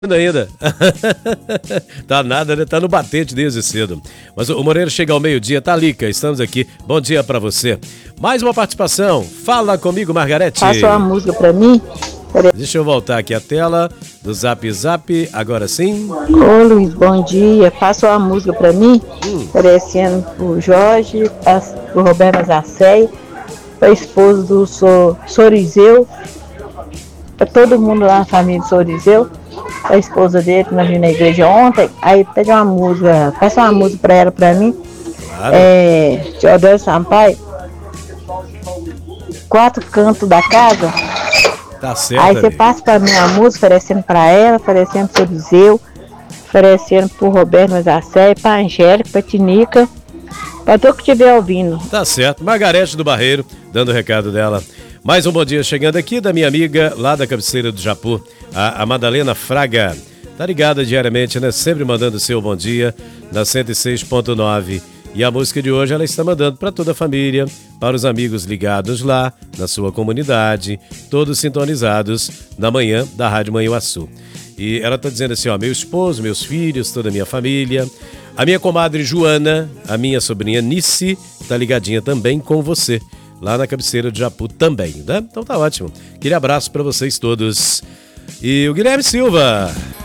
Ainda. Tá nada, né? Tá no batente desde cedo. Mas o Moreira chega ao meio-dia. Talica, estamos aqui. Bom dia pra você. Mais uma participação. Fala comigo, Margarete. Faça uma música pra mim. Deixa eu voltar aqui a tela do Zap Zap. Agora sim. Ô Luiz, bom dia. Faça uma música pra mim. Oferecendo pro Jorge, pro Roberto Mazacéi, pra esposa do Sorizeu, pra todo mundo lá na família do Sorizeu, a esposa dele que nós vimos na igreja ontem. Aí pede uma música, faça uma música pra ela, pra mim. Claro. Teodoro Sampaio, Quatro Cantos da Casa. Tá certo. Aí você amigo. passa pra mim a música, oferecendo pra ela, oferecendo pro Sorizeu, oferecendo pro Roberto Mazacéi, pra Angélica, pra Tinica, pra todo que estiver ouvindo. Tá certo. Margarete do Barreiro, dando o recado dela. Mais um bom dia chegando aqui da minha amiga lá da cabeceira do Japu, a Madalena Fraga. Tá ligada diariamente, né? Sempre mandando seu bom dia na 106.9. E a música de hoje ela está mandando para toda a família, para os amigos ligados lá na sua comunidade, todos sintonizados na manhã da Rádio Manhuaçu. E ela tá dizendo assim, ó, meu esposo, meus filhos, toda a minha família, a minha comadre Joana, a minha sobrinha Nice, tá ligadinha também com você, lá na cabeceira do Japu também, né? Então tá ótimo. Aquele abraço para vocês todos. E o Guilherme Silva.